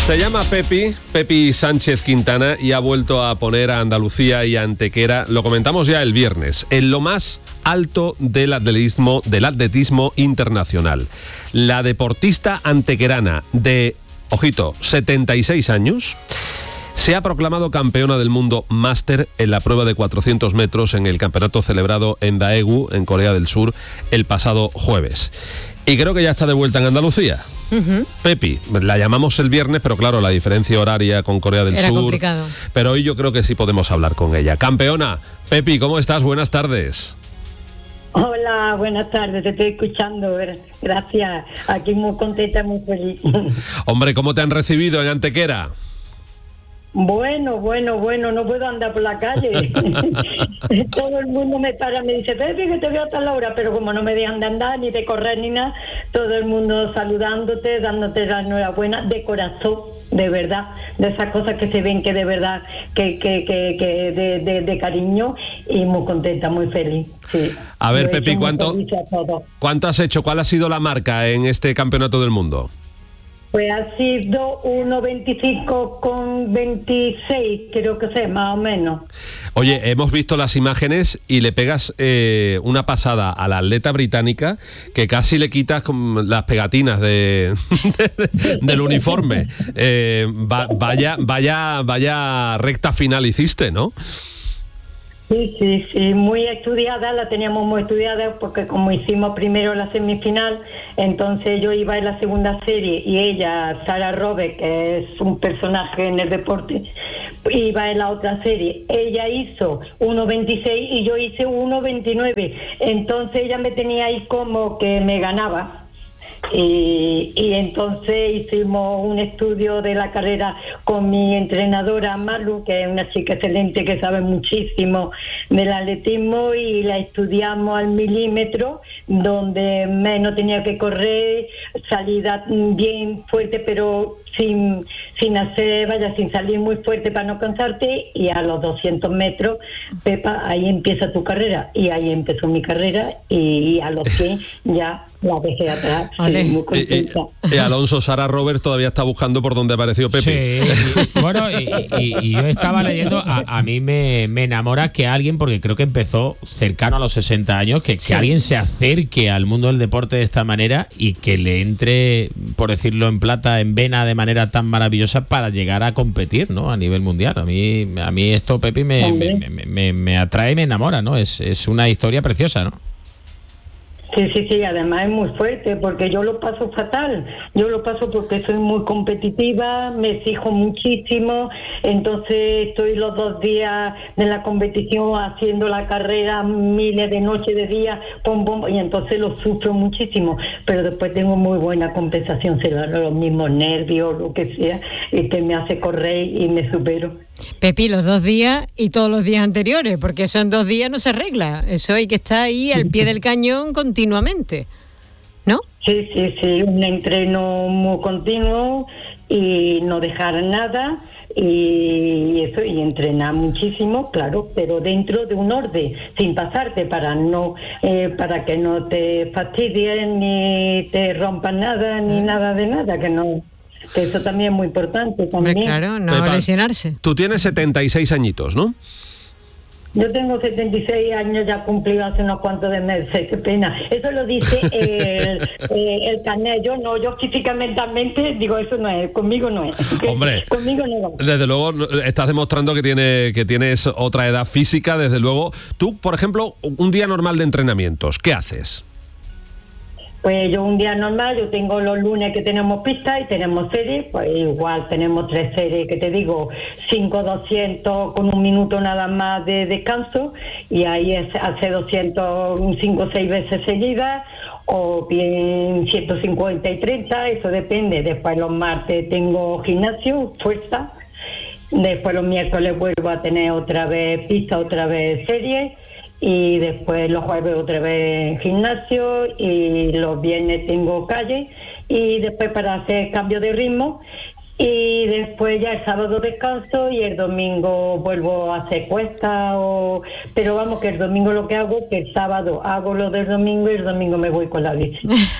Se llama Pepi Sánchez Quintana, y ha vuelto a poner a Andalucía y a Antequera, lo comentamos ya el viernes, en lo más alto del atletismo internacional. La deportista antequerana de, ojito, 76 años, se ha proclamado campeona del mundo máster en la prueba de 400 metros en el campeonato celebrado en Daegu, en Corea del Sur, el pasado jueves. Y creo que ya está de vuelta en Andalucía. Uh-huh. Pepi, la llamamos el viernes, pero claro, la diferencia horaria con Corea del Sur. Complicado. Pero hoy yo creo que sí podemos hablar con ella. Campeona, Pepi, ¿cómo estás? Buenas tardes. Hola, buenas tardes, te estoy escuchando, gracias. Aquí muy contenta, muy feliz. Hombre, ¿cómo te han recibido en Antequera? Bueno, no puedo andar por la calle. Todo el mundo me para, me dice, Pepe, que te veo a tal hora, pero como no me dejan de andar, ni de correr, ni nada, todo el mundo saludándote, dándote la enhorabuena, de corazón, de verdad, de esas cosas que se ven que de verdad, que de cariño, y muy contenta, muy feliz, sí. A ver, Pepi, ¿cuánto has hecho? ¿Cuál ha sido la marca en este campeonato del mundo? Pues ha sido 1:25,26, creo que sé, más o menos. Oye, hemos visto las imágenes y le pegas una pasada a la atleta británica que casi le quitas con las pegatinas del uniforme. Vaya recta final hiciste, ¿no? Sí, muy estudiada, la teníamos muy estudiada porque como hicimos primero la semifinal, entonces yo iba en la segunda serie y ella, Sarah Roberts, que es un personaje en el deporte, iba en la otra serie. Ella hizo 1:26 y yo hice 1:29, entonces ella me tenía ahí como que me ganaba. Y entonces hicimos un estudio de la carrera con mi entrenadora Malu, que es una chica excelente que sabe muchísimo del atletismo, y la estudiamos al milímetro, donde menos tenía que correr, salida bien fuerte, pero sin salir muy fuerte para no cansarte, y a los 200 metros, Pepa, ahí empieza tu carrera, y ahí empezó mi carrera, y a los 100 ya la dejé atrás. Sí, muy contenta. Alonso, Sarah Roberts todavía está buscando por dónde apareció Pepe. Sí, bueno, y yo estaba leyendo, a mí me enamora que alguien, porque creo que empezó cercano a los 60 años, que alguien se acerque al mundo del deporte de esta manera y que le entre, por decirlo en plata, en vena de manera tan maravillosa para llegar a competir, ¿no? A nivel mundial. A mí esto, Pepi, me atrae y me enamora, ¿no? Es una historia preciosa, ¿no? Sí, además es muy fuerte, porque yo lo paso fatal. Yo lo paso porque soy muy competitiva, me exijo muchísimo, entonces estoy los 2 días de la competición haciendo la carrera, miles de noches, de días, y entonces lo sufro muchísimo, pero después tengo muy buena compensación, los mismos nervios, lo que sea, me hace correr y me supero. Pepi, los 2 días y todos los días anteriores, porque eso en 2 días no se arregla. Eso hay que estar ahí al pie del cañón continuamente, ¿no? Sí, un entreno muy continuo y no dejar nada y eso, y entrenar muchísimo, claro, pero dentro de un orden, sin pasarte, para que no te fastidien ni te rompan nada ni nada de nada, que eso también es muy importante también. Claro, no Pepa, lesionarse. Tú tienes 76 añitos, ¿no? Yo tengo 76 años, ya cumplido hace unos cuantos de meses, qué pena. Eso lo dice el carnet. Yo físicamente digo, eso no es, conmigo no es. Hombre, conmigo no. Desde luego estás demostrando que tienes otra edad física, desde luego. Tú, por ejemplo, un día normal de entrenamientos, ¿qué haces? Pues yo un día normal, yo tengo los lunes que tenemos pista y tenemos series, pues igual tenemos 3 series, que te digo, 5-200 con 1 minuto nada más de descanso, y ahí hace 200 5 o 6 veces seguidas, o bien 150 y 30, eso depende. Después los martes tengo gimnasio, fuerza, después los miércoles vuelvo a tener otra vez pista, otra vez serie, y después los jueves otra vez gimnasio, y los viernes tengo calle, y después para hacer cambio de ritmo Y después ya el sábado descanso y el domingo vuelvo a hacer cuesta, pero vamos, que el domingo lo que hago, que el sábado hago lo del domingo y el domingo me voy con la bici.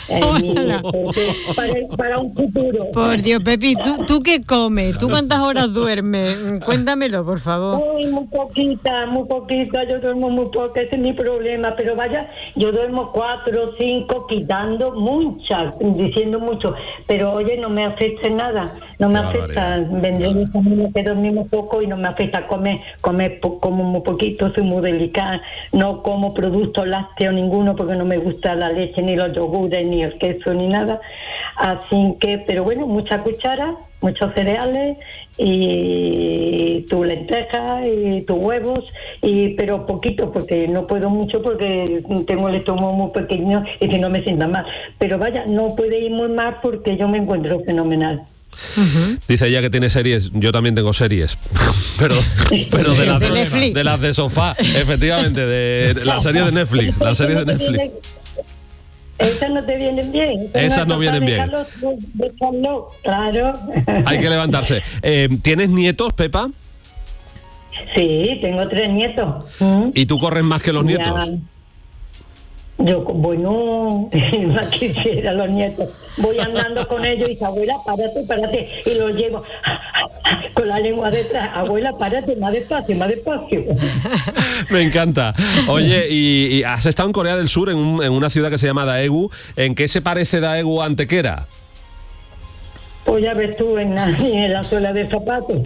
Para un futuro. Por Dios, Pepi, ¿tú qué comes? ¿Tú cuántas horas duermes? Cuéntamelo, por favor. Uy, muy poquita, yo duermo muy poco, ese es mi problema, pero vaya, yo duermo 4 o 5, quitando muchas, diciendo mucho, pero oye, no me afecta nada. No me afecta vender el camino, que dormimos poco y no me afecta comer como muy poquito, soy muy delicada, no como productos lácteos ninguno porque no me gusta la leche, ni los yogures, ni el queso, ni nada, así que, pero bueno, mucha cuchara, muchos cereales y tu lenteja y tus huevos, pero poquito porque no puedo mucho porque tengo el estómago muy pequeño y que no me sienta mal, pero vaya, no puede ir muy mal porque yo me encuentro fenomenal. Uh-huh. Dice ella que tiene series, yo también tengo series, pero sí, de las de sofá, efectivamente, de las series de Netflix, las series de Netflix. Esas no te vienen bien. Esas no vienen bien. Déjalo, claro. Hay que levantarse. ¿Tienes nietos, Pepa? Sí, tengo 3 nietos. ¿Y tú corres más que los nietos? Yo, bueno, no quisiera los nietos. Voy andando con ellos y dice, abuela, párate. Y los llevo con la lengua detrás. Abuela, párate, más despacio. Me encanta. Oye, y has estado en Corea del Sur, en una ciudad que se llama Daegu. ¿En qué se parece Daegu a Antequera? Pues ya ves tú en la suela de zapatos.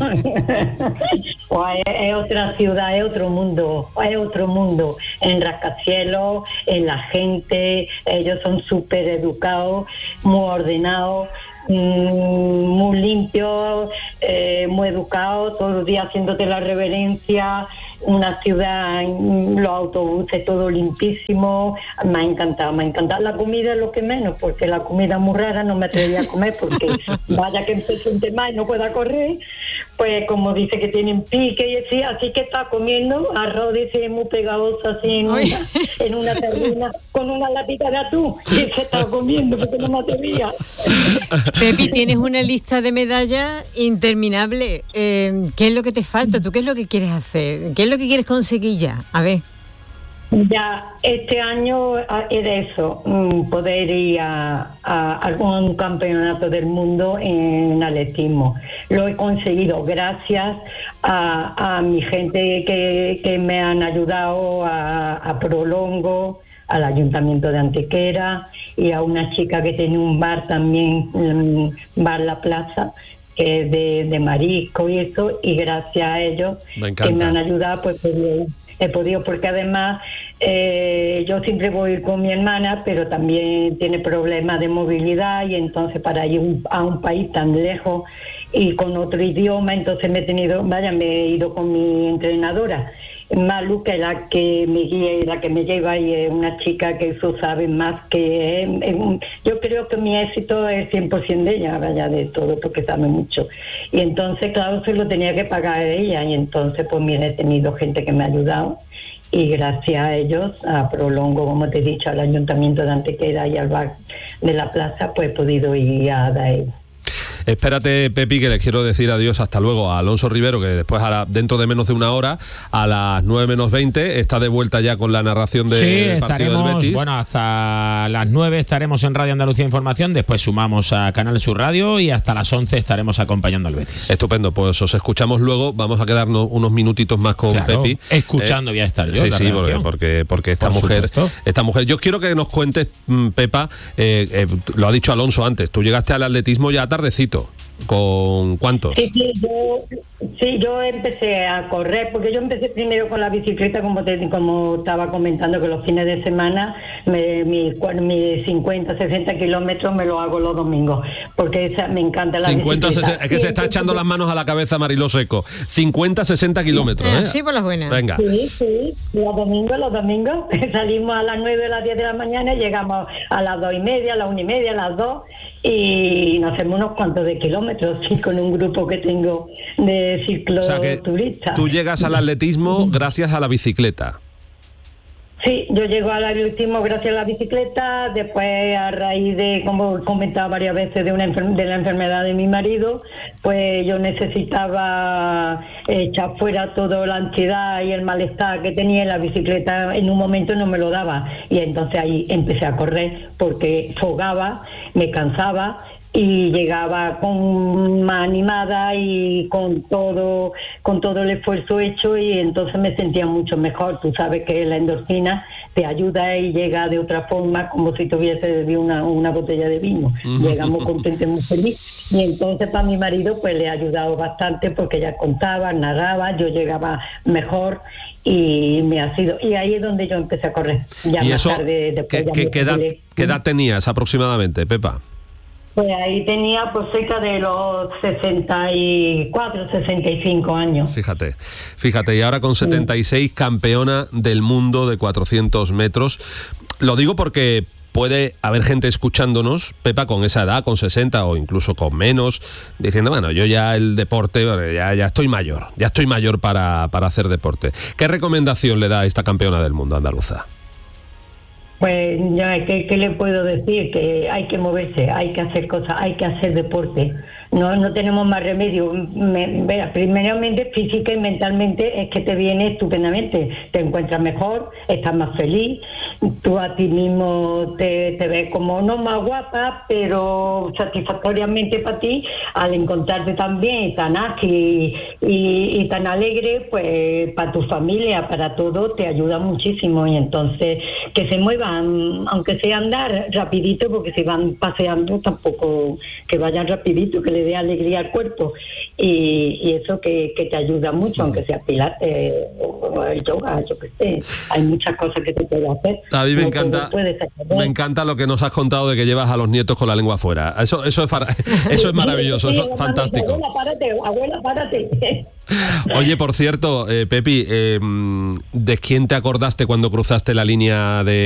Es otra ciudad, es otro mundo. En rascacielos, en la gente, ellos son súper educados, muy ordenados, muy limpios, muy educados, todos los días haciéndote la reverencia. Una ciudad, los autobuses, todo limpísimo. Me ha encantado. La comida es lo que menos, porque la comida es muy rara, no me atrevería a comer porque vaya que empecé un tema y no pueda correr. Pues como dice que tienen pique y así que está comiendo arroz, dice, muy pegajoso así en una terrina con una latita de atún y se está comiendo porque no me atrevía. Pepi, tienes una lista de medallas interminable. ¿Qué es lo que te falta? ¿Tú qué es lo que quieres hacer? ¿Qué es lo que quieres conseguir ya? A ver. Ya, este año era eso, poder ir a algún campeonato del mundo en atletismo. Lo he conseguido gracias a mi gente que me han ayudado, a Prolongo, al Ayuntamiento de Antequera y a una chica que tiene un bar también, Bar La Plaza, que es de marisco y eso, y gracias a ellos que me han ayudado, pues he podido, porque además yo siempre voy con mi hermana, pero también tiene problemas de movilidad y entonces para ir a un país tan lejos y con otro idioma, entonces me he ido con mi entrenadora, Malu, que es la que me guía y la que me lleva, y es una chica que eso sabe más que yo creo que mi éxito es 100% de ella, vaya, de todo, porque sabe mucho. Y entonces, claro, se lo tenía que pagar ella, y entonces, pues mira, he tenido gente que me ha ayudado, y gracias a ellos, a Prolongo, como te he dicho, al Ayuntamiento de Antequera y al Bar de la Plaza, pues he podido ir a Daegu. Espérate, Pepi, que les quiero decir adiós, hasta luego a Alonso Rivero, que después dentro de menos de una hora, a las 9 menos 20, está de vuelta ya con la narración del partido del Betis. Bueno, hasta las 9 estaremos en Radio Andalucía Información, después sumamos a Canal Sur Radio y hasta las 11 estaremos acompañando al Betis. Estupendo, pues os escuchamos luego, vamos a quedarnos unos minutitos más con Pepi. Escuchando voy a estar yo. Sí, porque esta mujer, yo quiero que nos cuentes, Pepa, lo ha dicho Alonso antes, tú llegaste al atletismo ya tardecito. ¿Con cuántos? Yo empecé a correr, porque yo empecé primero con la bicicleta, como estaba comentando, que los fines de semana mis 50, 60 kilómetros me lo hago los domingos, porque me encanta la 50, bicicleta. 60, es que se está echando las manos a la cabeza Mariló Seco. 50, 60 kilómetros, ¿eh? Sí, por las buenas. Venga. Sí, los domingos salimos a las 9 a las 10 de la mañana y llegamos a las 2:30, a las 1:30, a las 2, y nos hacemos unos cuantos de kilómetros, sí, con un grupo que tengo de cicloturistas. O sea, que tú llegas al atletismo gracias a la bicicleta. Sí, yo llego al atletismo gracias a la bicicleta, después a raíz de, como he comentado varias veces, de la enfermedad de mi marido, pues yo necesitaba echar fuera toda la ansiedad y el malestar que tenía. La bicicleta en un momento no me lo daba, y entonces ahí empecé a correr porque fogaba, me cansaba y llegaba con más animada y con todo el esfuerzo hecho, y entonces me sentía mucho mejor. Tú sabes que la endorfina te ayuda y llega de otra forma, como si tuviese bebido una botella de vino. Llegamos contentos, muy felices, y entonces para mi marido pues le ha ayudado bastante, porque ya contaba, narraba, yo llegaba mejor, y me ha sido, y ahí es donde yo empecé a correr. Ya ¿Y más eso tarde, después qué edad tenías aproximadamente, Pepa? Pues ahí tenía pues cerca de los 64, 65 años. Fíjate, y ahora con 76, campeona del mundo de 400 metros. Lo digo porque puede haber gente escuchándonos, Pepa, con esa edad, con 60 o incluso con menos, diciendo, bueno, yo ya el deporte, ya estoy mayor para hacer deporte. ¿Qué recomendación le da a esta campeona del mundo andaluza? Pues ya, ¿qué le puedo decir? Que hay que moverse, hay que hacer cosas, hay que hacer deporte. No tenemos más remedio. Primeramente, física y mentalmente es que te viene estupendamente. Te encuentras mejor, estás más feliz, tú a ti mismo te ves como no más guapa, pero satisfactoriamente para ti, al encontrarte tan bien, tan ágil y tan alegre, pues para tu familia, para todo, te ayuda muchísimo. Y entonces, que se muevan, aunque sea andar rapidito, porque si van paseando tampoco que vayan rapidito, que le dé alegría al cuerpo, y eso que te ayuda mucho, aunque sea pilates o el yoga, yo qué sé, hay muchas cosas que se puede hacer. A mí me encanta lo que nos has contado de que llevas a los nietos con la lengua afuera. Eso es maravilloso, eso es fantástico. Abuela, párate. Oye, por cierto, Pepi, ¿de quién te acordaste cuando cruzaste la línea de